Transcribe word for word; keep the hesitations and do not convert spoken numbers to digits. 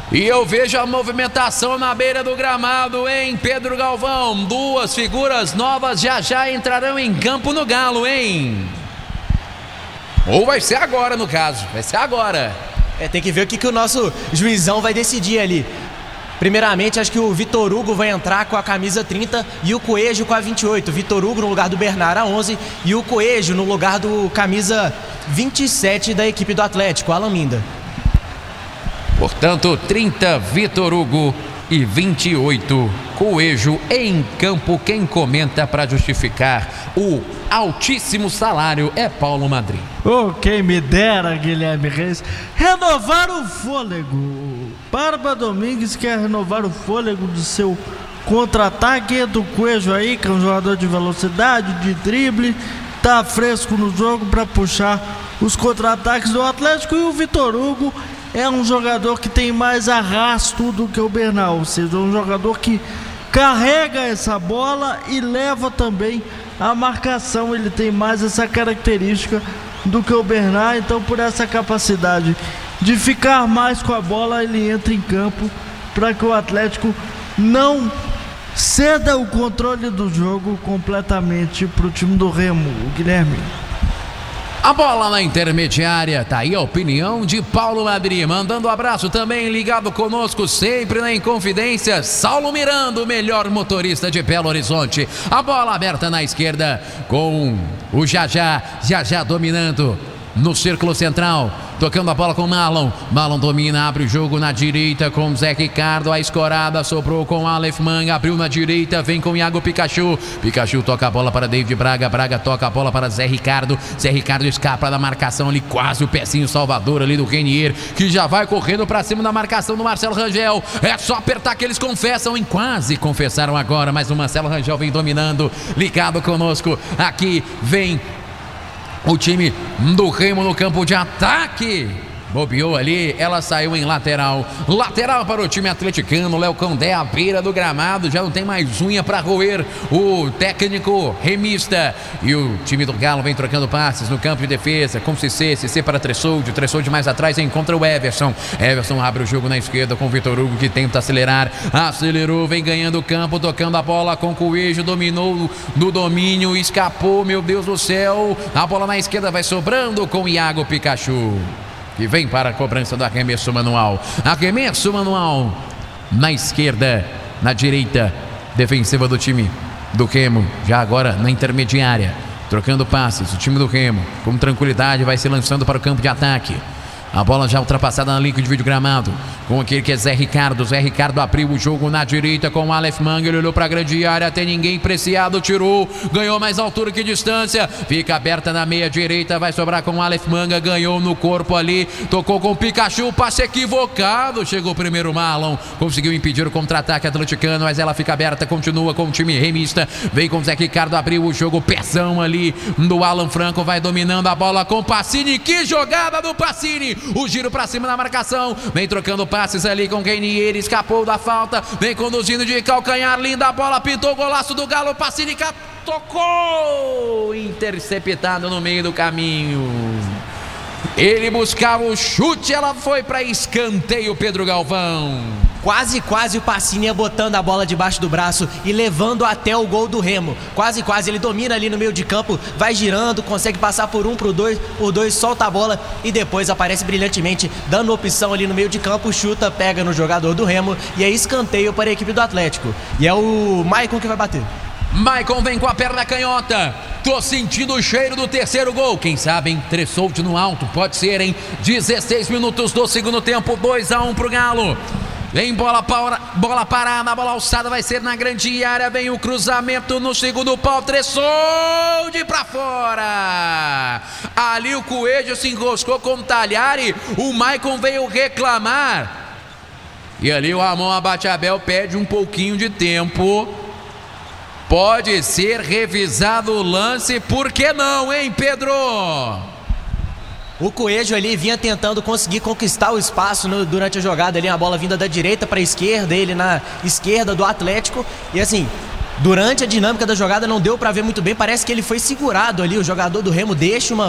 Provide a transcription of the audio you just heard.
E eu vejo a movimentação na beira do gramado, hein, Pedro Galvão? Duas figuras novas já já entrarão em campo no Galo, hein? Ou vai ser agora, no caso, vai ser agora. É, tem que ver o que, que o nosso juizão vai decidir ali. Primeiramente, acho que o Vitor Hugo vai entrar com a camisa trinta e o Coelho com a vinte e oito. Vitor Hugo no lugar do Bernard, a onze, e o Coelho no lugar do camisa vinte e sete da equipe do Atlético, Alan Minda. Portanto, trinta Vitor Hugo e vinte e oito Coelho em campo. Quem comenta para justificar o altíssimo salário é Paulo Madrid. Oh, quem me dera, Guilherme Reis, renovar o fôlego. Barba Domingues quer renovar o fôlego do seu contra-ataque do Coelho aí, que é um jogador de velocidade, de drible, tá fresco no jogo para puxar os contra-ataques do Atlético. E o Vitor Hugo é um jogador que tem mais arrasto do que o Bernal, ou seja, um jogador que carrega essa bola e leva também a marcação. Ele tem mais essa característica do que o Bernal, então por essa capacidade de ficar mais com a bola, ele entra em campo para que o Atlético não ceda o controle do jogo completamente para o time do Remo, o Guilherme. A bola na intermediária, tá aí a opinião de Paulo Madrid, mandando um abraço também, ligado conosco sempre na Inconfidência, Saulo Miranda, o melhor motorista de Belo Horizonte. A bola aberta na esquerda com o Jajá, Jajá dominando no círculo central, tocando a bola com Marlon. Marlon domina, abre o jogo na direita com Zé Ricardo. A escorada sobrou com Aleph Manga, abriu na direita, vem com Iago Pikachu. Pikachu toca a bola para David Braga. Braga toca a bola para Zé Ricardo. Zé Ricardo escapa da marcação ali, quase o pezinho salvador ali do Renier, que já vai correndo para cima da marcação do Marcelo Rangel. É só apertar que eles confessam, hein? Quase confessaram agora, mas o Marcelo Rangel vem dominando, ligado conosco. Aqui vem o time do Remo no campo de ataque. Bobeou ali, ela saiu em lateral. Lateral para o time atleticano. Léo Condé à beira do gramado. Já não tem mais unha para roer o técnico remista. E o time do Galo vem trocando passes no campo de defesa com Cissé, Cissé para Tressoldi. Tressoldi mais atrás encontra o Everson. Everson abre o jogo na esquerda com o Vitor Hugo, que tenta acelerar. Acelerou, vem ganhando o campo, tocando a bola com o Coelho. Dominou no domínio, escapou, meu Deus do céu. A bola na esquerda vai sobrando com Iago Pikachu, que vem para a cobrança do arremesso manual. Arremesso manual na esquerda, na direita defensiva do time do Remo, já agora na intermediária, trocando passes. O time do Remo com tranquilidade vai se lançando para o campo de ataque. A bola já ultrapassada na linha de vídeo gramado com aquele que é Zé Ricardo. Zé Ricardo abriu o jogo na direita com o Aleph Manga. Ele olhou para a grande área, tem ninguém, Preciado tirou, ganhou mais altura que distância, fica aberta na meia direita, vai sobrar com o Aleph Manga. Ganhou no corpo ali, tocou com o Pikachu, passe equivocado, chegou primeiro o Marlon, conseguiu impedir o contra-ataque atleticano, mas ela fica aberta, continua com o time remista. Vem com o Zé Ricardo, abriu o jogo, pezão ali do Alan Franco, vai dominando a bola com o Pacini. Que jogada do Pacini! O giro pra cima na marcação, vem trocando passes ali com Renier, escapou da falta, vem conduzindo de calcanhar, linda a bola, pintou o golaço do Galo. Pacini tocou, interceptado no meio do caminho. Ele buscava o chute, ela foi para escanteio, Pedro Galvão. Quase, quase o Pacini ia botando a bola debaixo do braço e levando até o gol do Remo. Quase, quase, ele domina ali no meio de campo, vai girando, consegue passar por um, por dois, por dois, solta a bola e depois aparece brilhantemente, dando opção ali no meio de campo, chuta, pega no jogador do Remo e é escanteio para a equipe do Atlético. E é o Maicon que vai bater. Maicon vem com a perna canhota. Tô sentindo o cheiro do terceiro gol. Quem sabe, hein? Tressoldi no alto, pode ser, hein? dezesseis minutos do segundo tempo, dois a um pro Galo. Vem bola, para, bola parada, bola alçada, vai ser na grande área. Vem o cruzamento no segundo pau, Tressoldi pra fora. Ali o Coelho se enroscou com o Talhari. O Maicon veio reclamar. E ali o Ramon Abate-Abel pede um pouquinho de tempo. Pode ser revisado o lance, por que não, hein, Pedro? O Coelho ali vinha tentando conseguir conquistar o espaço no, durante a jogada ali, a bola vinda da direita para a esquerda, ele na esquerda do Atlético. E assim, durante a dinâmica da jogada não deu para ver muito bem, parece que ele foi segurado ali, o jogador do Remo deixa uma